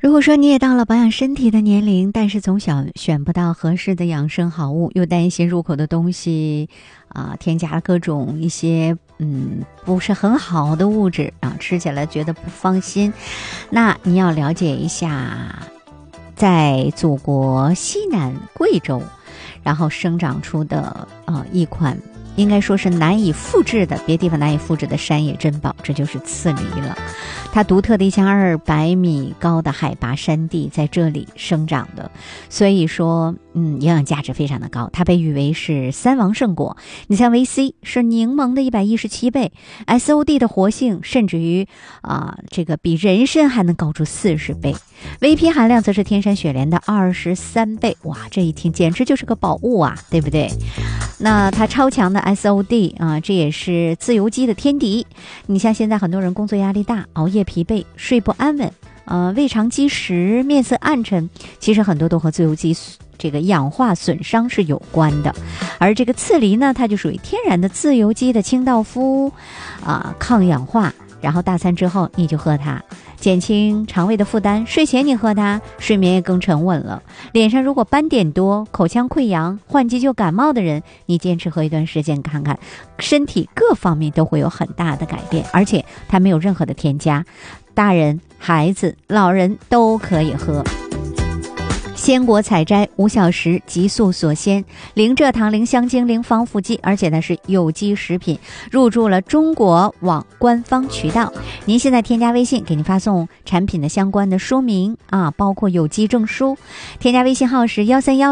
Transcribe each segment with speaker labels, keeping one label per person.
Speaker 1: 如果说你也到了保养身体的年龄，但是总选不到合适的养生好物，又担心入口的东西添加了各种一些不是很好的物质吃起来觉得不放心，那你要了解一下，在祖国西南贵州，然后生长出的一款应该说是难以复制的，别地方难以复制的山野珍宝，这就是刺梨了。它独特的1200米高的海拔山地在这里生长的，所以说营养价值非常的高。它被誉为是3王圣果，你像维 C 是柠檬的117倍， SOD 的活性甚至于这个比人参还能高出40倍， VP 含量则是天山雪莲的23倍。哇，这一听简直就是个宝物啊，对不对？那它超强的 SOD 这也是自由基的天敌。你像现在很多人工作压力大，熬夜疲惫，睡不安稳，胃肠积食，面色暗沉，其实很多都和自由基这个氧化损伤是有关的。而这个刺梨呢，它就属于天然的自由基的清道夫抗氧化，然后大餐之后你就喝它，减轻肠胃的负担，睡前你喝它，睡眠也更沉稳了。脸上如果斑点多，口腔溃疡，换季就感冒的人，你坚持喝一段时间看看，身体各方面都会有很大的改变，而且它没有任何的添加，大人、孩子、老人都可以喝。鲜果采摘5小时，急速锁鲜，零蔗糖、零香精、零防腐剂，而且它是有机食品，入驻了中国网官方渠道。您现在添加微信，给您发送产品的相关的说明包括有机证书。添加微信号是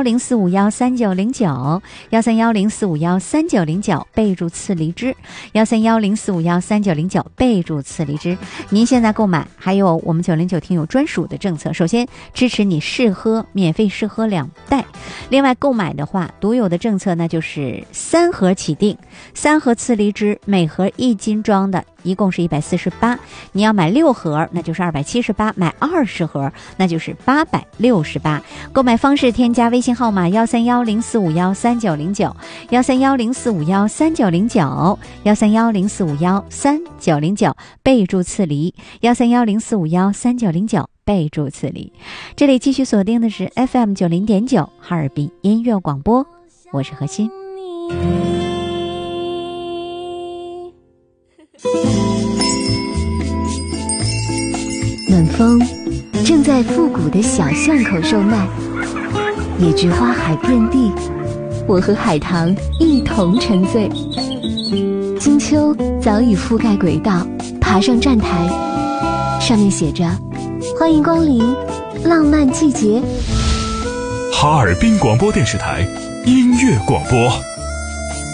Speaker 1: 13104513909 13104513909，备注刺梨汁13104513909，备注刺梨汁。您现在购买还有我们909听友专属的政策，首先支持你试喝，免费试喝2袋。另外购买的话，独有的政策呢就是3盒起订，3盒刺梨汁，每盒1斤装的一共是148，你要买6盒那就是278，买20盒那就是868。购买方式添加微信号码13104513909 13104513909 13104513909，备注刺梨13104513909，备注刺梨。这里继续锁定的是 FM90.9 哈尔滨音乐广播，我是何欣。
Speaker 2: 暖风正在复古的小巷口售卖，野菊花海遍地，我和海棠一同沉醉。金秋早已覆盖轨道，爬上站台，上面写着欢迎光临浪漫季节。
Speaker 3: 哈尔滨广播电视台音乐广播。